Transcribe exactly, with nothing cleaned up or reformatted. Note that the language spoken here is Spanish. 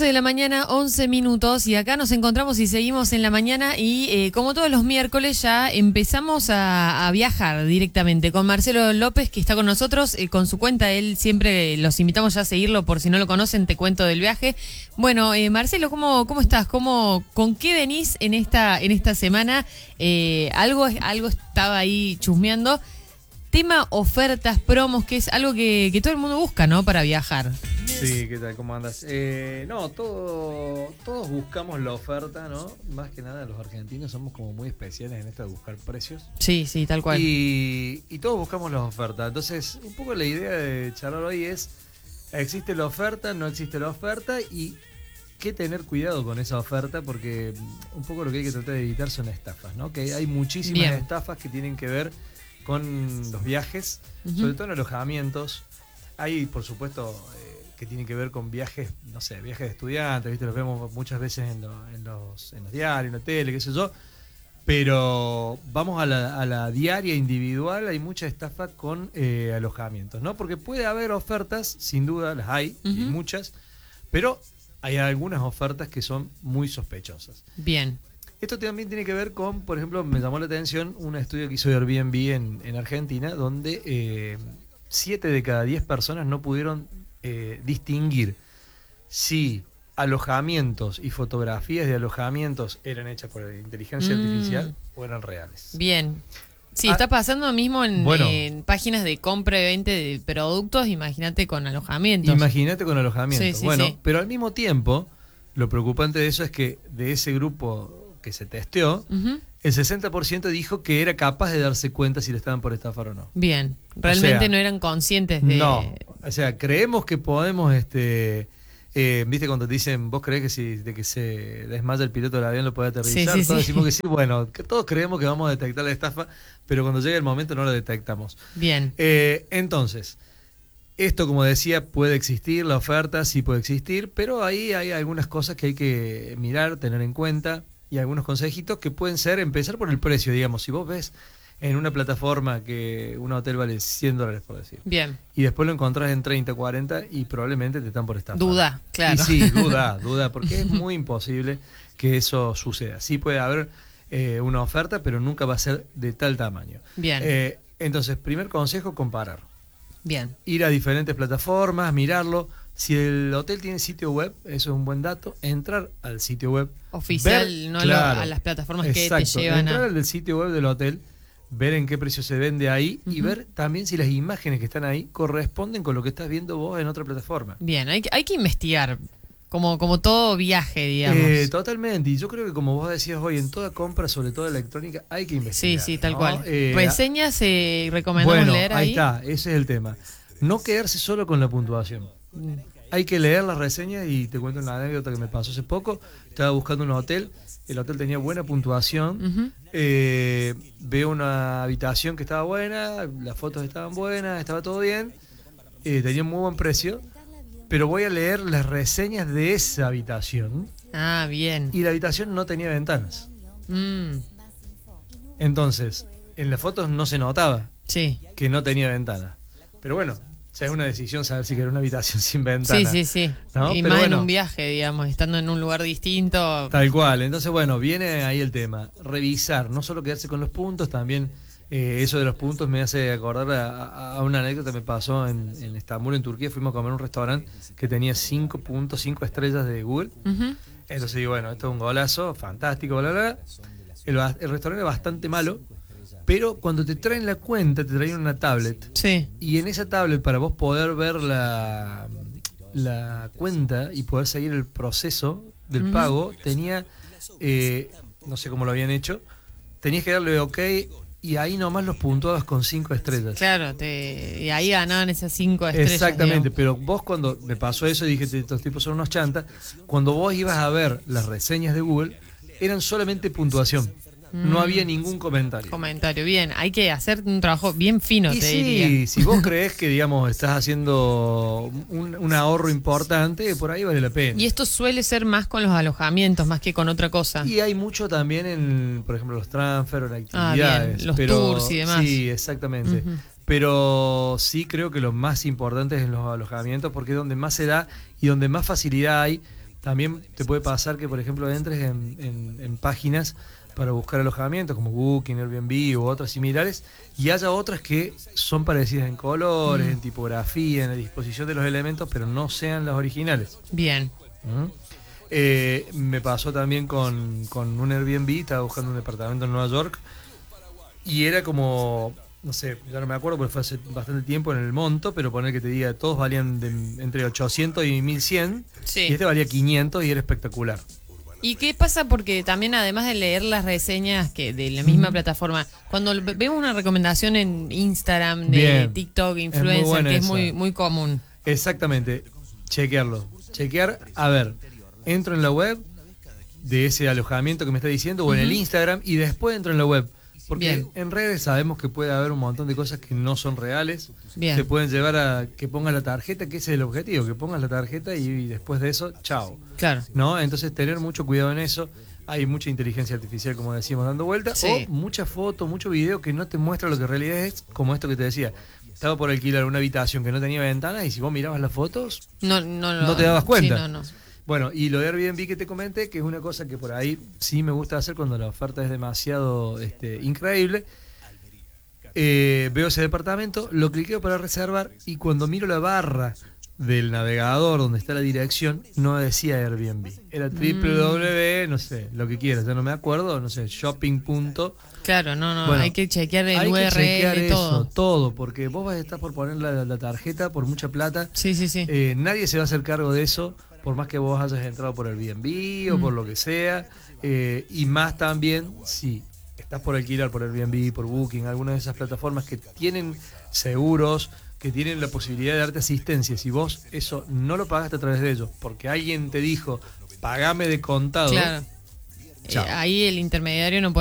de la mañana, once minutos, y acá nos encontramos y seguimos en la mañana y eh, como todos los miércoles ya empezamos a, a viajar directamente con Marcelo López, que está con nosotros, eh, con su cuenta. Él siempre los invitamos ya a seguirlo, por si no lo conocen, te cuento del viaje. Bueno, eh, Marcelo, ¿cómo, cómo estás? ¿Cómo, ¿Con qué venís en esta, en esta semana? Eh, algo, algo estaba ahí chusmeando. Tema ofertas, promos, que es algo que, que todo el mundo busca, ¿no? Para viajar. Sí, ¿qué tal? ¿Cómo andas? Eh, no, todo, todos buscamos la oferta, ¿no? Más que nada los argentinos somos como muy especiales en esto de buscar precios. Sí, sí, tal cual. Y, y todos buscamos la oferta. Entonces, un poco la idea de charlar hoy es, ¿existe la oferta? ¿No existe la oferta? Y qué tener cuidado con esa oferta, porque un poco lo que hay que tratar de evitar son estafas, ¿no? Que hay muchísimas Bien. estafas que tienen que ver con los viajes, Uh-huh. sobre todo en alojamientos. Hay, por supuesto, eh, que tienen que ver con viajes, no sé, viajes de estudiantes, ¿viste? Los vemos muchas veces en, lo, en, los, en los diarios, en la tele, qué sé yo. Pero vamos a la, a la diaria individual, hay mucha estafa con eh, alojamientos, ¿no? Porque puede haber ofertas, sin duda las hay, Uh-huh. y muchas, pero hay algunas ofertas que son muy sospechosas. Bien. Esto también tiene que ver con, por ejemplo, me llamó la atención un estudio que hizo Airbnb en, en Argentina, donde eh, siete de cada diez personas no pudieron eh, distinguir si alojamientos y fotografías de alojamientos eran hechas por inteligencia Mm. artificial o eran reales. Bien. Sí, Ah, está pasando mismo en, bueno. en páginas de compra y venta de productos, imagínate con alojamientos. Imagínate con alojamientos. Sí, sí, bueno, sí. pero al mismo tiempo, lo preocupante de eso es que de ese grupo que se testeó, Ujú. el sesenta por ciento dijo que era capaz de darse cuenta si le estaban por estafar o no. Bien. Realmente sea, no eran conscientes de... No, o sea, creemos que podemos, este, eh, viste cuando te dicen, vos creés que si de que se desmaya el piloto del avión lo puede aterrizar, Sí, sí, todos sí. decimos que sí, bueno, que todos creemos que vamos a detectar la estafa, pero cuando llega el momento no la detectamos. Bien. Eh, entonces, esto, como decía, puede existir, la oferta sí puede existir, pero ahí hay algunas cosas que hay que mirar, tener en cuenta, y algunos consejitos que pueden ser, empezar por el precio, digamos, si vos ves en una plataforma que un hotel vale cien dólares, por decir, Bien. y después lo encontrás en treinta, cuarenta y probablemente te están por estafar. Duda, claro. Y sí, duda, duda, porque es muy imposible que eso suceda. Sí puede haber eh, una oferta, pero nunca va a ser de tal tamaño. Bien. Eh, entonces, primer consejo, comparar. Bien. Ir a diferentes plataformas, mirarlo. Si el hotel tiene sitio web, eso es un buen dato. Entrar al sitio web. Oficial, ver- no claro, lo- a las plataformas que exacto, te llevan entrar a... al sitio web del hotel, ver en qué precio se vende ahí y Ujú. ver también si las imágenes que están ahí corresponden con lo que estás viendo vos en otra plataforma. Bien, hay que, hay que investigar, como, como todo viaje, digamos. Eh, totalmente, y yo creo que como vos decías hoy, en toda compra, sobre todo electrónica, hay que Sí, investigar. sí, tal ¿no? cual. Eh, Reseñas, eh, recomendamos bueno, leer ahí ahí. está, ese es el tema. No quedarse solo con la puntuación. Mm. Hay que leer las reseñas y te cuento una anécdota que me pasó hace poco. Estaba buscando un hotel, el hotel tenía buena puntuación. Ujú. Eh, veo una habitación que estaba buena, las fotos estaban buenas, estaba todo bien, eh, tenía un muy buen precio, pero voy a leer las reseñas de esa habitación Ah, bien. y la habitación no tenía ventanas. Mm, Entonces, en las fotos no se notaba sí. que no tenía ventanas. Pero bueno, ya es una decisión saber si quiere una habitación sin ventanas. Sí, sí, sí. ¿No? Y Pero más bueno. en un viaje, digamos, estando en un lugar distinto. Tal cual, entonces bueno, viene ahí el tema, revisar, no solo quedarse con los puntos, también eh, eso de los puntos me hace acordar a, a una anécdota que me pasó en, en Estambul, en Turquía. Fuimos a comer a un restaurante que tenía cinco puntos, cinco estrellas de Google. Ujú. Entonces digo, bueno, esto es un golazo, fantástico, bla, bla, bla. El, ba- el restaurante es bastante malo, pero cuando te traen la cuenta, te traen una tablet. Sí. Y en esa tablet, para vos poder ver la, la cuenta y poder seguir el proceso del Ujú. pago, tenía, eh, no sé cómo lo habían hecho, tenías que darle OK y ahí nomás los puntuabas con cinco estrellas. Claro, te, y ahí ganaban esas cinco estrellas. Exactamente, digamos. pero vos cuando me pasó eso y dije, estos tipos son unos chantas, cuando vos ibas a ver las reseñas de Google, eran solamente puntuación. No Mm. había ningún comentario. Comentario, bien. Hay que hacer un trabajo bien fino, Y te sí, diría. si vos creés que, digamos, estás haciendo un, un ahorro importante, por ahí vale la pena. Y esto suele ser más con los alojamientos, más que con otra cosa. Y hay mucho también en, por ejemplo, los transfer o en Ah, actividades. bien, los pero, tours y demás. Sí, exactamente. Ujú. Pero sí creo que lo más importante es en los alojamientos porque es donde más se da y donde más facilidad hay, también te puede pasar que, por ejemplo, entres en, en, en páginas para buscar alojamientos como Booking, Airbnb u otras similares, y haya otras que son parecidas en colores, mm. en tipografía, en la disposición de los elementos, pero no sean las originales. Bien. ¿Mm? Eh, me pasó también con, con un Airbnb, estaba buscando un departamento en Nueva York, y era como, no sé, ya no me acuerdo porque fue hace bastante tiempo en el monto, pero poner que te diga, todos valían de, entre ochocientos y mil cien, sí. Y este valía quinientos y era espectacular. ¿Y qué pasa? Porque también, además de leer las reseñas que de la misma mm. plataforma, cuando vemos una recomendación en Instagram, de Bien. TikTok, influencer, es que es muy, muy común. Exactamente, chequearlo. Chequear, a ver, entro en la web de ese alojamiento que me está diciendo, o uh-huh. en el Instagram, y después entro en la web. Porque Bien. En redes sabemos que puede haber un montón de cosas que no son reales. Bien. Te pueden llevar a que pongas la tarjeta, que ese es el objetivo, que pongas la tarjeta y, y después de eso, chao. Claro. ¿No? Entonces tener mucho cuidado en eso. Hay mucha inteligencia artificial, como decíamos, dando vueltas. Sí. O mucha foto, mucho video que no te muestra lo que en realidad es, como esto que te decía. Estaba por alquilar una habitación que no tenía ventanas y si vos mirabas las fotos, no, no, no, no te dabas cuenta. Sí, no, no. Bueno, y lo de Airbnb que te comenté, que es una cosa que por ahí sí me gusta hacer cuando la oferta es demasiado este, increíble. Eh, veo ese departamento, lo cliqueo para reservar y cuando miro la barra del navegador donde está la dirección, no decía Airbnb. Era www, no sé, lo que quieras, ya no me acuerdo, no sé, shopping. Claro, no, no, bueno, hay que chequear el hay U R L, que chequear eso, todo. todo, porque vos vas a estar por poner la, la tarjeta por mucha plata. Sí, sí, sí. Eh, nadie se va a hacer cargo de eso. Por más que vos hayas entrado por Airbnb o mm. por lo que sea, eh, y más también si estás por alquilar por Airbnb, por Booking, alguna de esas plataformas que tienen seguros, que tienen la posibilidad de darte asistencia. Si vos eso no lo pagaste a través de ellos, porque alguien te dijo, pagame de contado, claro. eh, ahí el intermediario no puede